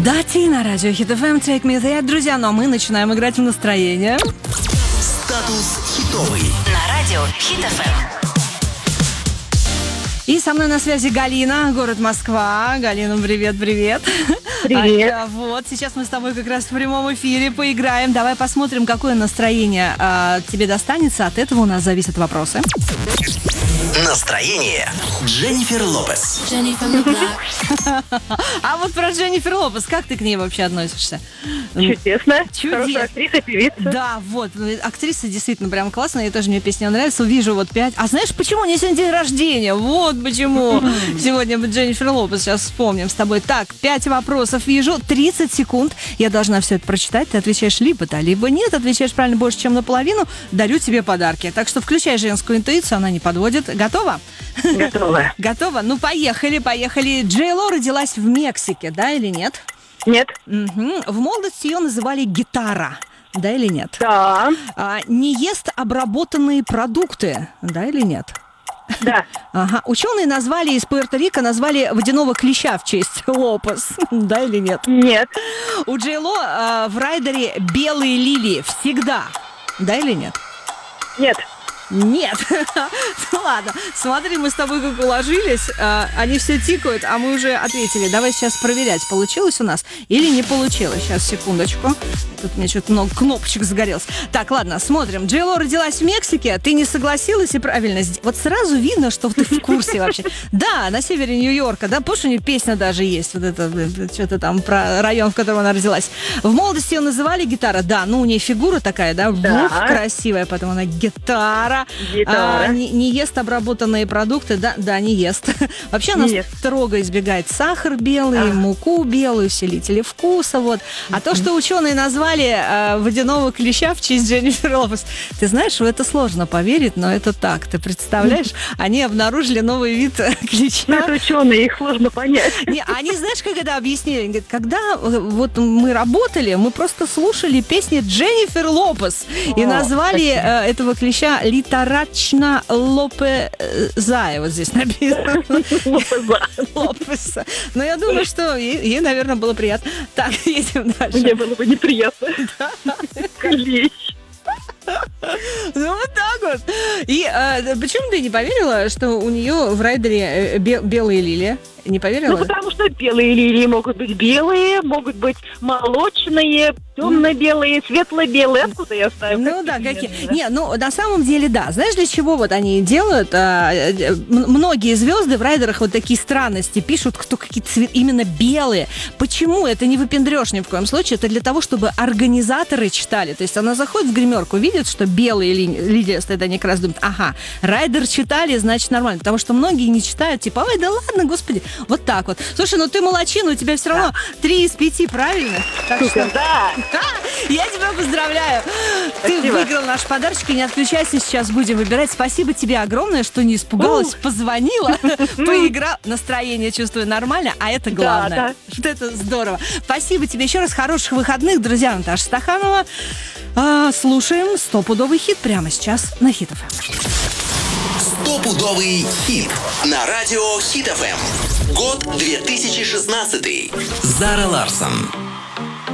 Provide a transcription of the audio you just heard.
Дати на радио Hit FM, Take Me There. Друзья, ну а мы начинаем играть в настроение. Статус хитовый. На радио Hit FM. И со мной на связи Галина, город Москва. Галина, привет-привет. Привет. Вот, сейчас мы с тобой как раз в прямом эфире поиграем. Давай посмотрим, какое настроение тебе достанется. От этого у нас зависят вопросы. Настроение. Дженнифер Лопес. А вот про Дженнифер Лопес, как ты к ней вообще относишься? Чудесно. Хорошая актриса, певица. Да, вот, актриса действительно прям классная, и тоже мне песня нравится. Вижу вот 5. А знаешь, почему у нее сегодня день рождения? Вот почему. Сегодня мы Дженнифер Лопес сейчас вспомним с тобой. Так, 5 вопросов вижу, 30 секунд. Я должна все это прочитать. Ты отвечаешь либо да, либо нет. Отвечаешь правильно больше, чем наполовину. Дарю тебе подарки. Так что включай женскую интуицию, она не подводит. Готова? Готова. Готова? Ну, поехали. Джей Ло родилась в Мексике, да или нет? Нет. Угу. В молодости ее называли гитара, да или нет? Да. Не ест обработанные продукты, да или нет? Да. Ага. Ученые назвали из Пуэрто-Рико водяного клеща в честь Лопес, да или нет? Нет. У Джей Ло в райдере белые лилии всегда, да или нет? Нет. Нет. Ну ладно, смотри, мы с тобой как уложились, они все тикают, а мы уже ответили. Давай сейчас проверять, получилось у нас или не получилось. Сейчас, секундочку. Тут у меня что-то много кнопочек загорелось. Так, ладно, смотрим. Джей Ло родилась в Мексике, ты не согласилась и правильно. Вот сразу видно, что ты в курсе вообще. Да, на севере Нью-Йорка, да, помнишь, у нее песня даже есть, вот это, что-то там про район, в котором она родилась. В молодости ее называли гитара, да, ну у нее фигура такая, да, красивая, потом она гитара. Не ест обработанные продукты, да, не ест. Вообще она строго избегает сахар белый, муку белую, усилители вкуса, вот. А то, что ученые назвали водяного клеща в честь Дженнифер Лопес, ты знаешь, в это сложно поверить, но это так. Ты представляешь, они обнаружили новый вид клеща. Это ученые, их сложно понять. Они, знаешь, как это объяснили? Они говорят, когда вот мы работали, мы просто слушали песни Дженнифер Лопес и назвали этого клеща Литарачна Лопеза. Вот здесь написано. Лопеза. Но я думаю, что ей, наверное, было приятно. Так, едем дальше. Мне было бы неприятно. Клещ. Ну, вот так вот. И почему ты не поверила, что у нее в райдере белые лилии? Не поверила? Ну, потому что белые лилии могут быть белые, могут быть молочные, темно-белые, светло-белые. Откуда я знаю? Ну да, какие. Не, ну на самом деле да. Знаешь, для чего вот они делают? Многие звезды в райдерах вот такие странности пишут, кто какие цвета именно белые. Почему? Это не выпендрешь ни в коем случае. Это для того, чтобы организаторы читали. То есть она заходит в гримерку, видит, что белые лилии стоят, они как раз думают, ага, райдер читали, значит нормально. Потому что многие не читают, типа, ой, да ладно, господи. Вот так вот. Слушай, ну ты молодчина, у тебя все равно 3 из 5, правильно? Так что... Да. Я тебя поздравляю. Спасибо. Ты выиграл наш подарочек, и не отключайся, сейчас будем выбирать. Спасибо тебе огромное, что не испугалась, позвонила, поиграла. Настроение чувствую нормально, а это главное. Что это здорово. Спасибо тебе еще раз, хороших выходных, друзья. Наташа Стаханова. Слушаем стопудовый хит прямо сейчас на Hit FM. Стопудовый хит на радио Hit FM. Год 2016. Зара Ларсон.